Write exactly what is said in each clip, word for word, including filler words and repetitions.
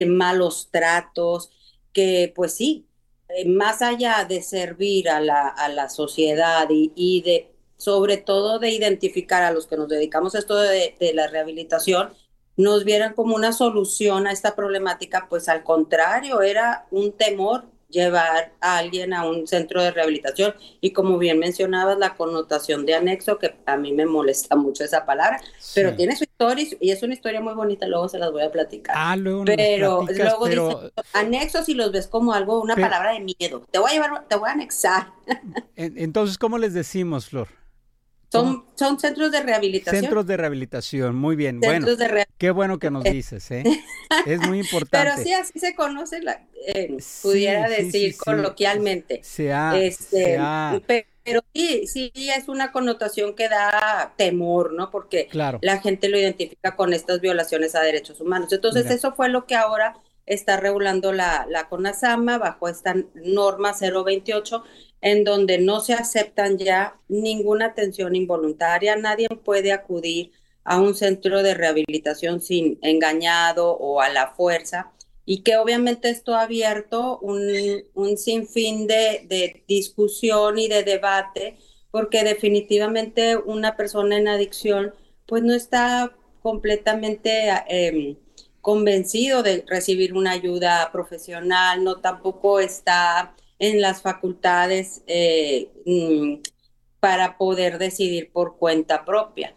malos tratos, que pues sí, eh, más allá de servir a la, a la sociedad y, y de, sobre todo de identificar a los que nos dedicamos a esto de, de la rehabilitación, nos vieran como una solución a esta problemática, pues al contrario, era un temor llevar a alguien a un centro de rehabilitación y como bien mencionabas, la connotación de anexo, que a mí me molesta mucho esa palabra, pero Sí. tiene su historia y es una historia muy bonita, luego se las voy a platicar. Ah, luego nos las Pero platicas, luego dicen pero, anexos y los ves como algo, una pero palabra de miedo. Te voy a llevar, te voy a anexar. en- entonces, ¿cómo les decimos, Flor? ¿Cómo? Son, son centros de rehabilitación. Centros de rehabilitación, muy bien. Bueno, Centros de rehabilitación. qué bueno que nos dices, ¿eh? Es muy Pero importante. sí, así se conoce, la, eh, Sí, pudiera sí, sí, decir sí. coloquialmente. Se ha, se Este, ha, pe- pero sí, sí es una connotación que da temor, ¿no? Porque claro, la gente lo identifica con estas violaciones a derechos humanos. Entonces, mira, eso fue lo que ahora está regulando la, la CONASAMA bajo esta norma cero veintiocho, en donde no se aceptan ya ninguna atención involuntaria, nadie puede acudir a un centro de rehabilitación sin engañado o a la fuerza, y que obviamente esto ha abierto un, un sinfín de, de discusión y de debate, porque definitivamente una persona en adicción pues no está completamente eh, convencido de recibir una ayuda profesional, no tampoco está en las facultades eh, mm, para poder decidir por cuenta propia.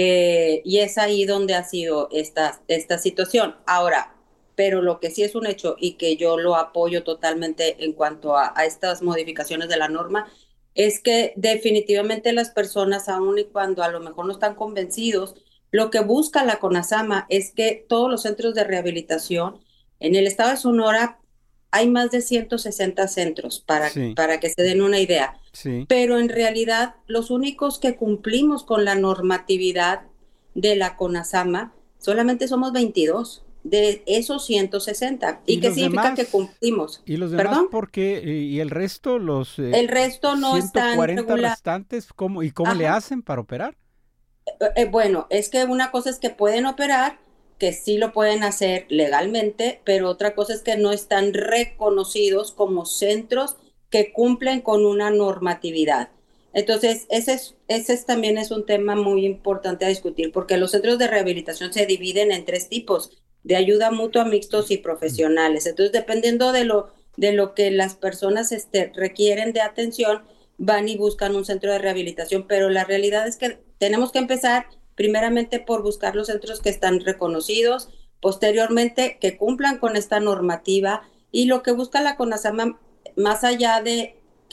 Eh, y es ahí donde ha sido esta, esta situación. Ahora, pero lo que sí es un hecho y que yo lo apoyo totalmente en cuanto a, a estas modificaciones de la norma, es que definitivamente las personas, aun y cuando a lo mejor no están convencidos, lo que busca la CONASAMA es que todos los centros de rehabilitación en el estado de Sonora hay más de ciento sesenta centros, para, sí, para que se den una idea, sí. pero en realidad los únicos que cumplimos con la normatividad de la CONASAMA solamente somos veintidós de esos ciento sesenta. ¿Y ¿Y qué los significa que demás? cumplimos? ¿Y los demás ¿Perdón? por qué? ¿Y el resto, los eh, El resto no ciento están cuarenta regulados. restantes, cómo, y cómo le Ajá. hacen para operar? Eh, bueno, es que una cosa es que pueden operar, que sí lo pueden hacer legalmente, pero otra cosa es que no están reconocidos como centros que cumplen con una normatividad. Entonces, ese, es, ese es, también es un tema muy importante a discutir, porque los centros de rehabilitación se dividen en tres tipos, de ayuda mutua, mixtos y profesionales. Entonces, dependiendo de lo, de lo que las personas este, requieren de atención, van y buscan un centro de rehabilitación, pero la realidad es que tenemos que empezar primeramente por buscar los centros que están reconocidos, posteriormente que cumplan con esta normativa, y lo que busca la CONASAMA, más allá de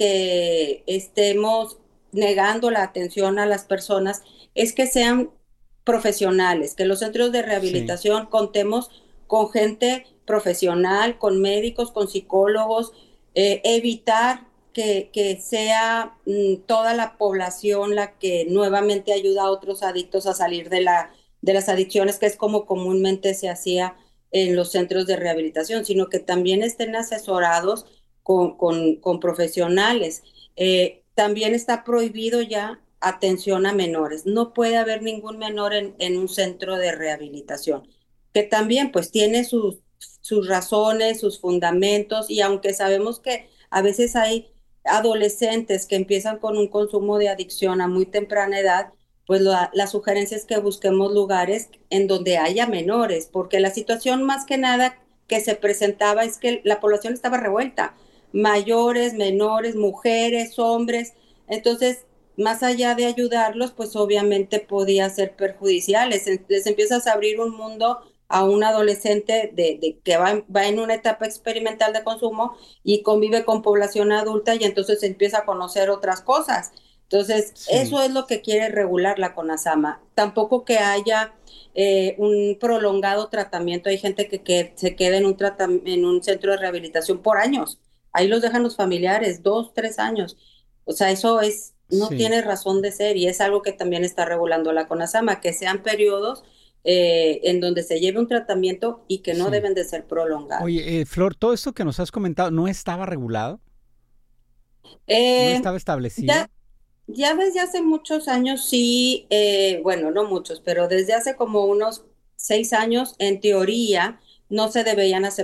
que estemos negando la atención a las personas, es que sean profesionales, que los centros de Sí. rehabilitación contemos con gente profesional, con médicos, con psicólogos, eh, evitar que, que sea mm, toda la población la que nuevamente ayuda a otros adictos a salir de, la, de las adicciones, que es como comúnmente se hacía en los centros de rehabilitación, sino que también estén asesorados con, con, con profesionales. Eh, también está prohibido ya atención a menores. No puede haber ningún menor en, en un centro de rehabilitación, que también pues tiene sus, sus razones, sus fundamentos, y aunque sabemos que a veces hay adolescentes que empiezan con un consumo de adicción a muy temprana edad, pues la, la sugerencia es que busquemos lugares en donde haya menores, porque la situación más que nada que se presentaba es que la población estaba revuelta, mayores, menores, mujeres, hombres, entonces más allá de ayudarlos, pues obviamente podía ser perjudicial, les, les empiezas a abrir un mundo a un adolescente de, de que va, va en una etapa experimental de consumo y convive con población adulta y entonces empieza a conocer otras cosas. Entonces, Sí. eso es lo que quiere regular la CONASAMA. Tampoco que haya eh, un prolongado tratamiento. Hay gente que, que se queda en un, en un centro de rehabilitación por años. Ahí los dejan los familiares, dos, tres años. O sea, eso es, no Sí. tiene razón de ser, y es algo que también está regulando la CONASAMA, que sean periodos eh, en donde se lleve un tratamiento y que no Sí. deben de ser prolongados. Oye, eh, Flor, todo esto que nos has comentado no estaba regulado, no Eh, estaba establecido. ya, ya desde hace muchos años, sí, eh, bueno, no muchos, pero desde hace como unos seis años, en teoría, no se deberían